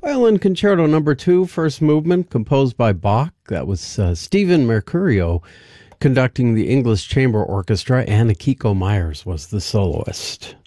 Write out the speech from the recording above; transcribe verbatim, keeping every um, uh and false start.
Violin Concerto Number Two, first movement, composed by Bach. That was uh, Stephen Mercurio conducting the English Chamber Orchestra, and Akiko Myers was the soloist.